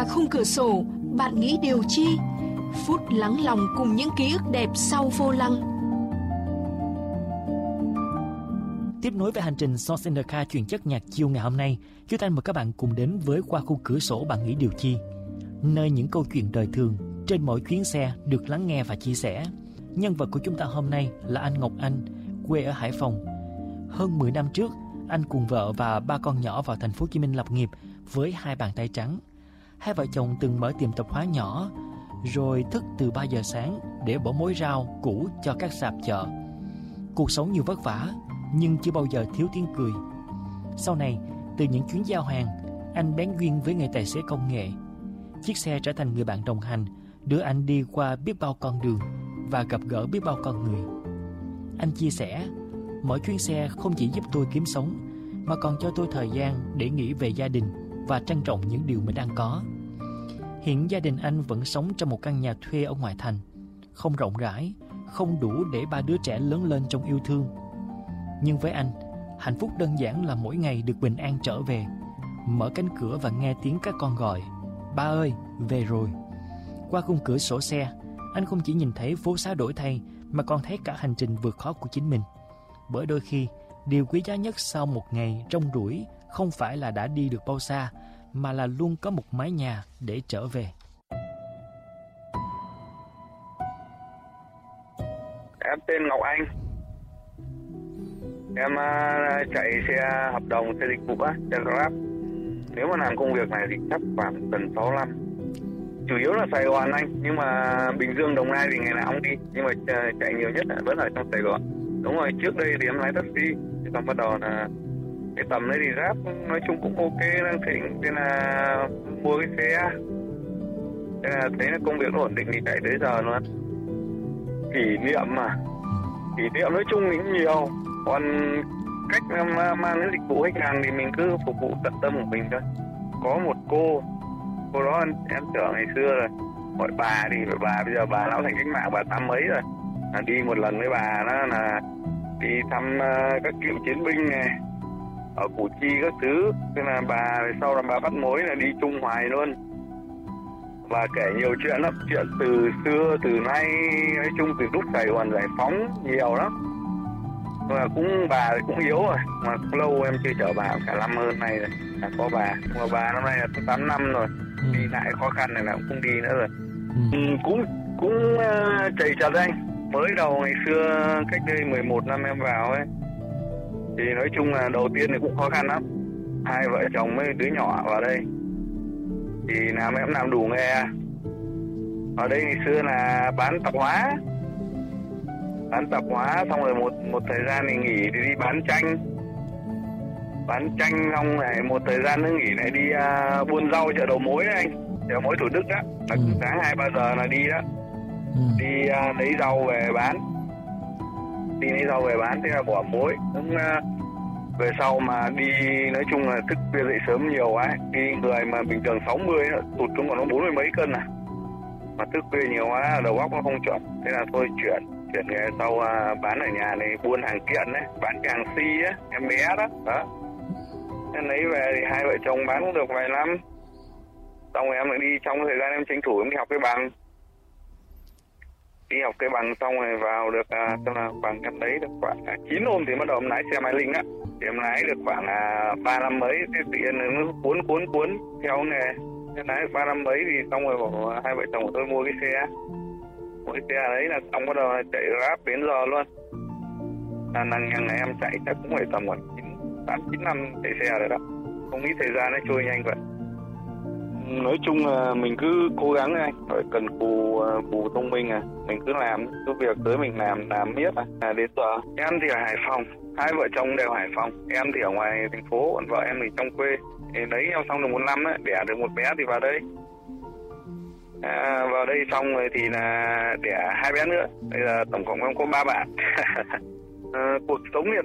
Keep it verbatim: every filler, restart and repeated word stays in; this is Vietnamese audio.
Qua khung cửa sổ, bạn nghĩ điều chi? Phút lắng lòng cùng những ký ức đẹp sau vô lăng. Tiếp nối với hành trình Songs in the Car truyền chất nhạc chiều ngày hôm nay, chúng ta mời các bạn cùng đến với Qua khung cửa sổ bạn nghĩ điều chi, nơi những câu chuyện đời thường trên mỗi chuyến xe được lắng nghe và chia sẻ. Nhân vật của chúng ta hôm nay là anh Ngọc Anh, quê ở Hải Phòng. Hơn mười năm trước, anh cùng vợ và ba con nhỏ vào thành phố Hồ Chí Minh lập nghiệp với hai bàn tay trắng. Hai vợ chồng từng mở tiệm tạp hóa nhỏ, rồi thức từ ba giờ sáng để bổ mối rau củ cho các sạp chợ. Cuộc sống nhiều vất vả, nhưng chưa bao giờ thiếu tiếng cười. Sau này, từ những chuyến giao hàng, anh bén duyên với nghề tài xế công nghệ. Chiếc xe trở thành người bạn đồng hành, đưa anh đi qua biết bao con đường và gặp gỡ biết bao con người. Anh chia sẻ, mỗi chuyến xe không chỉ giúp tôi kiếm sống, mà còn cho tôi thời gian để nghĩ về gia đình và trân trọng những điều mình đang có. Hiện gia đình anh vẫn sống trong một căn nhà thuê ở ngoại thành, không rộng rãi, không đủ để ba đứa trẻ lớn lên trong yêu thương. Nhưng với anh, hạnh phúc đơn giản là mỗi ngày được bình an trở về, mở cánh cửa và nghe tiếng các con gọi, ba ơi, về rồi. Qua khung cửa sổ xe, anh không chỉ nhìn thấy phố xá đổi thay, mà còn thấy cả hành trình vượt khó của chính mình. Bởi đôi khi, điều quý giá nhất sau một ngày rong ruổi không phải là đã đi được bao xa, mà là luôn có một mái nhà để trở về. Em tên Ngọc Anh. Em uh, chạy xe hợp đồng, xe dịch vụ á, xe Grab. Nếu mà làm công việc này thì chắc khoảng gần sáu năm. Chủ yếu là Sài Gòn anh, nhưng mà Bình Dương, Đồng Nai thì ngày nào cũng đi. Nhưng mà chạy nhiều nhất là vẫn ở trong Sài Gòn. Đúng rồi, trước đây thì em lái taxi, thì xong bắt đầu là cái tầm đấy thì Grab nói chung cũng ok, đang thịnh, thế là mua cái xe. Thế là thấy là công việc nó ổn định thì chạy tới giờ luôn. Kỷ niệm mà, kỷ niệm nói chung thì cũng nhiều. Còn cách em mang đến dịch vụ khách hàng thì mình cứ phục vụ tận tâm của mình thôi. Có một cô, cô đó em, em tưởng ngày xưa rồi, gọi bà thì phải bà, bây giờ bà lão thành cách mạng, bà tám mấy rồi. Là đi một lần với bà đó là đi thăm uh, các cựu chiến binh này ở Củ Chi các thứ. Thế là bà sau là bà bắt mối là đi Trung Hoài luôn. Và kể nhiều chuyện lắm, chuyện từ xưa, từ nay, nói chung từ lúc Sài Gòn giải phóng nhiều lắm. Mà cũng bà cũng yếu rồi, mà cũng lâu em chưa chở bà, cả năm hơn này rồi là có bà. Mà bà năm nay là tám năm rồi, ừ. Đi lại khó khăn này là cũng không đi nữa rồi. Ừ. Ừ, cũng cũng uh, chầy chật anh. Mới đầu ngày xưa cách đây mười một năm em vào ấy, thì nói chung là đầu tiên thì cũng khó khăn lắm. Hai vợ chồng mấy đứa nhỏ vào đây thì làm em làm đủ nghề. Ở đây ngày xưa là bán tạp hóa, bán tạp hóa xong rồi một một thời gian thì nghỉ thì đi bán chanh, bán chanh xong này một thời gian nữa nghỉ lại đi uh, buôn rau chợ đầu mối đấy anh, chợ đầu mối Thủ Đức đó, là ừ. Sáng hai ba giờ là đi đó, ừ. Đi uh, lấy rau về bán, đi lấy rau về bán, thế là bỏ mối. Cũng uh, về sau mà đi nói chung là thức khuya dậy sớm nhiều quá, đi người mà bình thường sáu mươi tụt xuống còn nó bốn mươi mấy cân à, mà thức khuya nhiều quá đầu óc nó không chuẩn, thế là thôi chuyển chuyển nghề sau uh, bán ở nhà này, buôn hàng kiện đấy, bán cái hàng si á, em bé đó đó. Em lấy về thì hai vợ chồng bán cũng được vài năm, xong rồi em lại đi, trong thời gian em tranh thủ em đi học cái bằng, đi học cái bằng xong rồi vào được uh, là bằng em lấy được khoảng uh, chín hôm thì bắt đầu em lái xe Mai Linh á, thì em lái được khoảng uh, ba năm mấy, thì tự nhiên nó cuốn cuốn cuốn theo nghề, em lái được ba năm mấy thì xong rồi bảo hai vợ chồng của tôi mua cái xe, mua cái xe đấy là xong bắt đầu chạy Grab đến giờ luôn, là năng nhằng này em chạy chắc cũng phải tầm khoảng tám chín năm chạy xe rồi đó, không nghĩ thời gian nó trôi nhanh vậy. Nói chung là mình cứ cố gắng anh, phải cần cù cù thông minh à, mình cứ làm cứ việc tới mình làm làm biết à. Đến giờ em thì ở Hải Phòng, hai vợ chồng đều Hải Phòng, em thì ở ngoài thành phố, còn vợ em thì trong quê. Thì lấy nhau xong được một năm ấy, đẻ được một bé thì vào đây, à, vào đây xong rồi thì là đẻ hai bé nữa, bây giờ tổng cộng em có ba bạn. À, cuộc sống hiện